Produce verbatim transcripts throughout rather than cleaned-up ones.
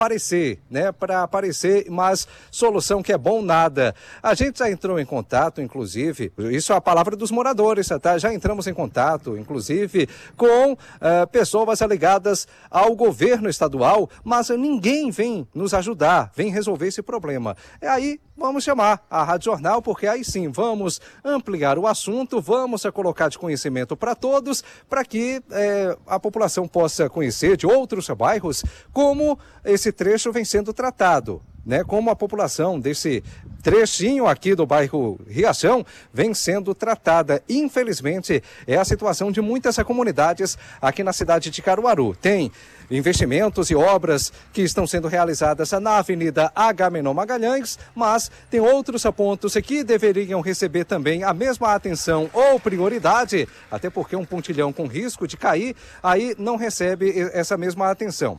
aparecer, né, para aparecer, mas solução que é bom nada. A gente já entrou em contato, inclusive, isso é a palavra dos moradores, tá? Já entramos em contato, inclusive, com uh, pessoas ligadas ao governo estadual, mas ninguém vem nos ajudar, vem resolver esse problema. E aí, vamos chamar a Rádio Jornal, porque aí sim, vamos ampliar o assunto, vamos colocar de conhecimento para todos, para que eh, a população possa conhecer de outros bairros como esse trecho vem sendo tratado, né? Como a população desse trechinho aqui do bairro Riachão vem sendo tratada. Infelizmente, é a situação de muitas comunidades aqui na cidade de Caruaru. Tem investimentos e obras que estão sendo realizadas na Avenida Agamenon Magalhães, mas tem outros pontos que deveriam receber também a mesma atenção ou prioridade, até porque um pontilhão com risco de cair, aí não recebe essa mesma atenção.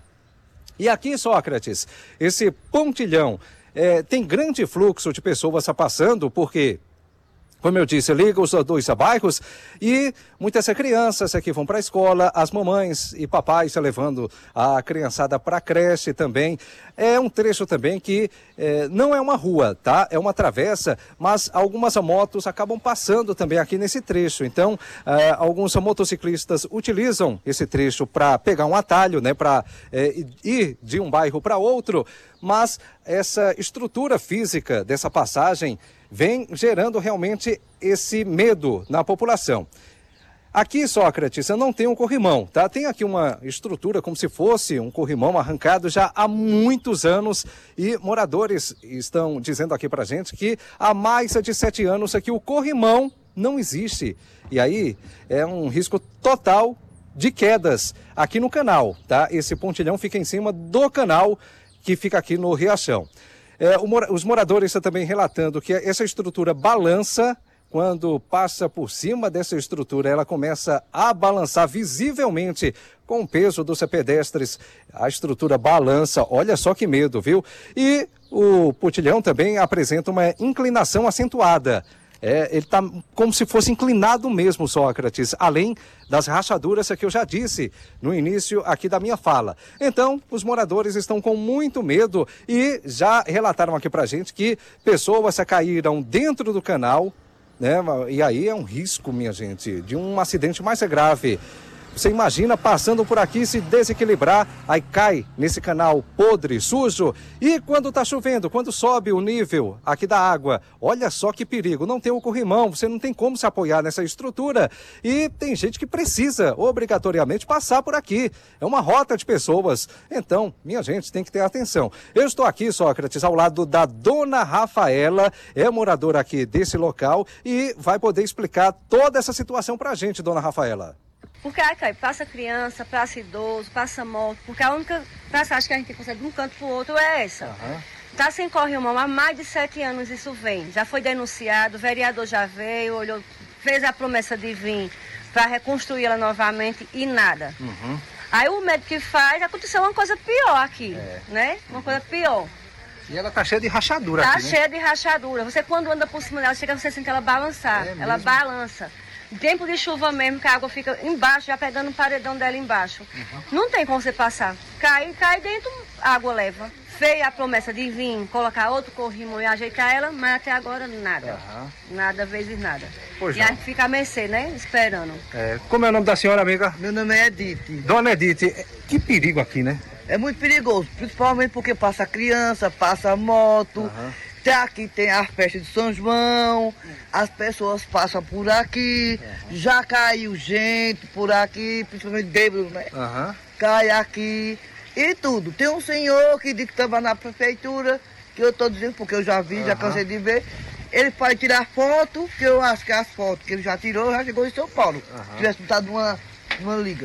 E aqui, Sócrates, esse pontilhão é, tem grande fluxo de pessoas passando, porque, como eu disse, liga os dois bairros e muitas crianças aqui vão para a escola, as mamães e papais levando a criançada para a creche também. É um trecho também que é, não é uma rua, tá? É uma travessa, mas algumas motos acabam passando também aqui nesse trecho. Então, é, alguns motociclistas utilizam esse trecho para pegar um atalho, né? Para é, ir de um bairro para outro, mas essa estrutura física dessa passagem vem gerando realmente esse medo na população. Aqui, Sócrates, eu não tenho um corrimão, tá? Tem aqui uma estrutura como se fosse um corrimão arrancado já há muitos anos e moradores estão dizendo aqui pra gente que há mais de sete anos aqui o corrimão não existe. E aí é um risco total de quedas aqui no canal, tá? Esse pontilhão fica em cima do canal que fica aqui no Riachão. É, o, os moradores estão também relatando que essa estrutura balança. Quando passa por cima dessa estrutura, ela começa a balançar visivelmente com o peso dos pedestres. A estrutura balança, olha só que medo, viu? E o pontilhão também apresenta uma inclinação acentuada. É, ele está como se fosse inclinado mesmo, Sócrates, além das rachaduras que eu já disse no início aqui da minha fala. Então, os moradores estão com muito medo e já relataram aqui pra gente que pessoas caíram dentro do canal, né? E aí é um risco, minha gente, de um acidente mais grave. Você imagina passando por aqui, se desequilibrar, aí cai nesse canal podre, sujo. E quando está chovendo, quando sobe o nível aqui da água, olha só que perigo. Não tem o corrimão, você não tem como se apoiar nessa estrutura. E tem gente que precisa, obrigatoriamente, passar por aqui. É uma rota de pessoas. Então, minha gente, tem que ter atenção. Eu estou aqui, Sócrates, ao lado da dona Rafaela, é moradora aqui desse local e vai poder explicar toda essa situação pra gente, dona Rafaela. Porque aí cai, passa criança, passa idoso, passa moto, porque a única passagem que a gente consegue de um canto para o outro é essa. Uhum. Tá sem corrimão há mais de sete anos isso vem. Já foi denunciado, o vereador já veio, olhou, fez a promessa de vir para reconstruir ela novamente e nada. Uhum. Aí o médico que faz, aconteceu uma coisa pior aqui, é. né? Uma uhum. coisa pior. E ela tá cheia de rachadura tá aqui, né? Tá cheia de rachadura. Você quando anda por cima dela, chega, você sente ela balançar. É ela mesmo? Balança. Tempo de chuva mesmo, que a água fica embaixo, já pegando o paredão dela embaixo. Uhum. Não tem como você passar. Cai, cai dentro, a água leva. Fez a promessa de vir, colocar outro corrimão e ajeitar ela, mas até agora nada. Uhum. Nada, vezes nada. Pois e não. A gente fica a mercê, né? Esperando. É, como é o nome da senhora, amiga? Meu nome é Edith. Dona Edith, que perigo aqui, né? É muito perigoso, principalmente porque passa criança, passa moto. Uhum. Até aqui tem a festa de São João, as pessoas passam por aqui, uhum. já caiu gente por aqui, principalmente bêbado, né? Uhum. Cai aqui e tudo. Tem um senhor que disse que estava na prefeitura, que eu estou dizendo porque eu já vi, uhum. já cansei de ver. Ele pode tirar foto, que eu acho que as fotos que ele já tirou, já chegou em São Paulo. Uhum. Tivesse botado uma, uma liga.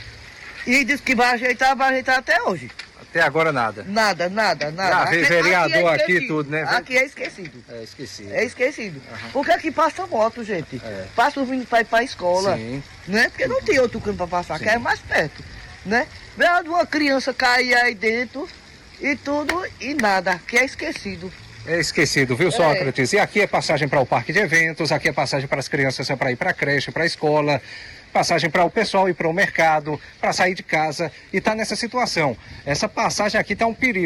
E disse que vai ajeitar, vai ajeitar até hoje. Até agora nada. Nada, nada, nada. Já veio vereador aqui, é aqui tudo, né? Aqui é esquecido. É esquecido. É esquecido. Uhum. Porque aqui passa moto, gente. É. Passa os meninos para ir para a escola. Sim. Né? Porque não tem outro canto para passar, que é mais perto. Né? Vendo uma criança cair aí dentro e tudo e nada, que é esquecido. É esquecido, viu, Sócrates? É. E aqui é passagem para o parque de eventos, aqui é passagem para as crianças para ir para a creche, para a escola. Passagem para o pessoal ir para o mercado, para sair de casa e tá nessa situação. Essa passagem aqui tá um perigo.